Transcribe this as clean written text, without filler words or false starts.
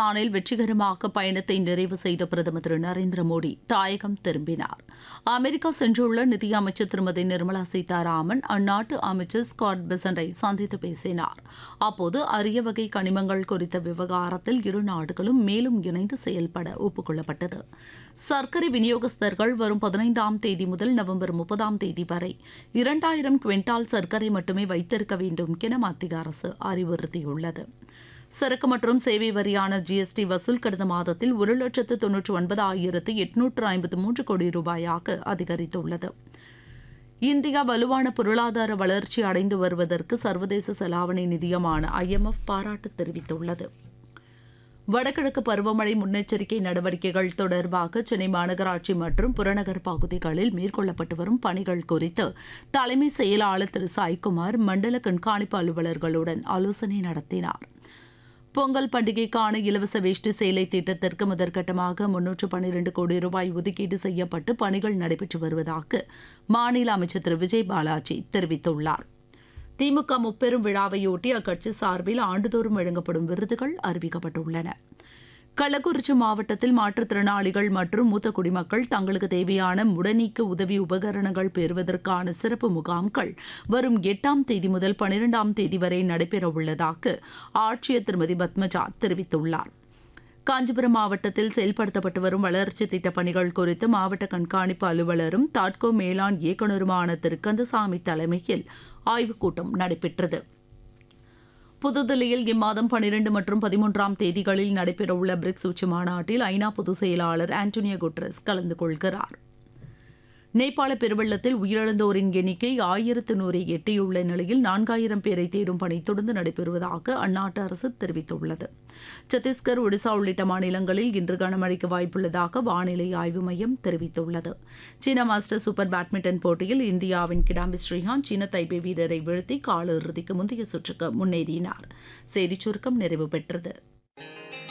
உஸ்பெகிஸ்தானில் வெற்றிகரமாக பயணத்தை நிறைவு செய்த பிரதமர் திரு நரேந்திர மோடி தாயகம் திரும்பினார். அமெரிக்கா சென்றுள்ள நிதியமைச்சர் திருமதி நிர்மலா சீதாராமன் அந்நாட்டு அமைச்சர் ஸ்காட் பெசண்டை சந்தித்து பேசினார். அப்போது அரிய வகை கனிமங்கள் குறித்த விவகாரத்தில் இரு நாடுகளும் மேலும் இணைந்து செயல்பட ஒப்புக் சர்க்கரை விநியோகஸ்தர்கள் வரும் 15ஆம் தேதி முதல் நவம்பர் 30ஆம் தேதி வரை 2000 குவிண்டால் சர்க்கரை மட்டுமே வைத்திருக்க வேண்டும் என மத்திய அரசு அறிவுறுத்தியுள்ளது. சரக்கு மற்றும் சேவை வரியான ஜிஎஸ்டி வசூல் கடந்த மாதத்தில் 1,99,853 கோடி ரூபாயாக அதிகரித்துள்ளது. இந்தியா வலுவான பொருளாதார வளர்ச்சி அடைந்து வருவதற்கு சர்வதேச செலாவணி நிதியமான IMF பாராட்டு தெரிவித்துள்ளது. வடகிழக்கு பருவமழை முன்னெச்சரிக்கை நடவடிக்கைகள் தொடர்பாக சென்னை மாநகராட்சி மற்றும் புறநகர் பகுதிகளில் மேற்கொள்ளப்பட்டு வரும் பணிகள் குறித்து தலைமை செயலாளர் திரு சாய்குமார் மண்டல கண்காணிப்பு அலுவலர்களுடன் ஆலோசனை நடத்தினார். பொங்கல் பண்டிகைக்கான இலவச வேஷ்டி சேலை திட்டத்திற்கு முதற்கட்டமாக 312 கோடி ரூபாய் ஒதுக்கீடு செய்யப்பட்டு பணிகள் நடைபெற்று வருவதாக மாநில அமைச்சர் திரு விஜய் பாலாஜி தெரிவித்துள்ளார். திமுக முப்பெரும் விழாவையொட்டி அக்கட்சி சார்பில் ஆண்டுதோறும் வழங்கப்படும் விருதுகள் அறிவிக்கப்பட்டுள்ளன. கள்ளக்குறிச்சி மாவட்டத்தில் மாற்றுத்திறனாளிகள் மற்றும் மூத்த குடிமக்கள் தங்களுக்கு தேவையான முடநீக்க உதவி உபகரணங்கள் பெறுவதற்கான சிறப்பு முகாம்கள் வரும் 8ஆம் தேதி முதல் 12ஆம் தேதி வரை நடைபெறவுள்ளதாக ஆட்சியர் திருமதி பத்மஜா தெரிவித்துள்ளார். காஞ்சிபுரம் மாவட்டத்தில் செயல்படுத்தப்பட்டு வரும் வளர்ச்சி திட்டப் பணிகள் குறித்து மாவட்ட கண்காணிப்பு அலுவலரும் தாட்கோ மேலாண் இயக்குநருமான திரு கந்தசாமி தலைமையில் ஆய்வுக் கூட்டம் நடைபெற்றது. புதுதில்லியில் இம்மாதம் 12 மற்றும் 13ஆம் தேதிகளில் நடைபெறவுள்ள பிரிக்ஸ் உச்சி மாநாட்டில் ஐநா பொதுச் செயலாளர் ஆண்டோனியோ குட்ரஸ் கலந்து கொள்கிறார். நேபாள பெருவெள்ளத்தில் உயிரிழந்தோரின் எண்ணிக்கை 1100 எட்டியுள்ள நிலையில் 4000 பேரை தேடும் பணி தொடர்ந்து நடைபெறுவதாக அந்நாட்டு அரசு தெரிவித்துள்ளது. சத்தீஸ்கர், ஒடிசா உள்ளிட்ட மாநிலங்களில் இன்று கனமழைக்கு வாய்ப்புள்ளதாக வானிலை ஆய்வு மையம் தெரிவித்துள்ளது. சீன மாஸ்டர் சூப்பர் பேட்மிண்டன் போட்டியில் இந்தியாவின் கிடாம்பி ஸ்ரீகாந்த் சீன தைபே வீரரை வீழ்த்தி காலிறுதிக்கு முந்தைய சுற்றுக்கு முன்னேறினார். செய்திச் சுருக்கம் நிறைவு பெற்றது.